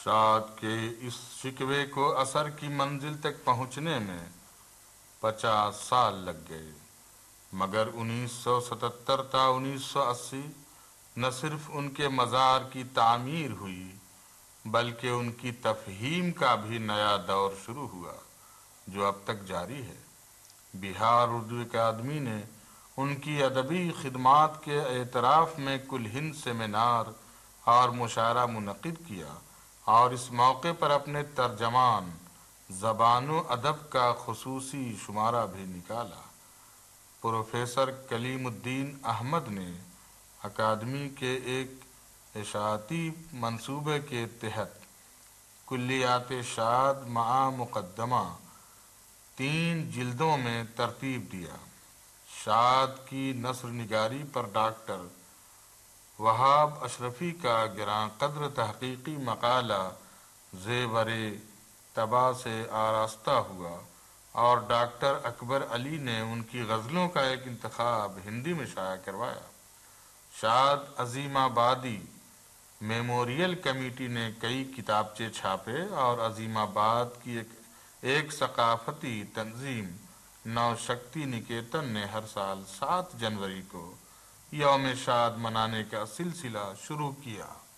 شاد کے اس شکوے کو اثر کی منزل تک پہنچنے میں 50 سال لگ گئے، مگر 1977 تا 1980 نہ صرف ان کے مزار کی تعمیر ہوئی بلکہ ان کی تفہیم کا بھی نیا دور شروع ہوا جو اب تک جاری ہے۔ بہار اردو اکیڈمی نے ان کی ادبی خدمات کے اعتراف میں کل ہند سیمینار اور مشاعرہ منعقد کیا اور اس موقع پر اپنے ترجمان زبان و ادب کا خصوصی شمارہ بھی نکالا۔ پروفیسر کلیم الدین احمد نے اکادمی کے ایک اشاعتی منصوبے کے تحت کلیات شاد مع مقدمہ 3 جلدوں میں ترتیب دیا۔ شاد کی نثر نگاری پر ڈاکٹر وہاب اشرفی کا گراں قدر تحقیقی مقالہ زیور طبع سے آراستہ ہوا اور ڈاکٹر اکبر علی نے ان کی غزلوں کا ایک انتخاب ہندی میں شائع کروایا۔ شاد عظیم آبادی میموریل کمیٹی نے کئی کتابچے چھاپے اور عظیم آباد کی ایک ثقافتی تنظیم نو شکتی نکیتن نے ہر سال 7 جنوری کو یوم شاد منانے کا سلسلہ شروع کیا۔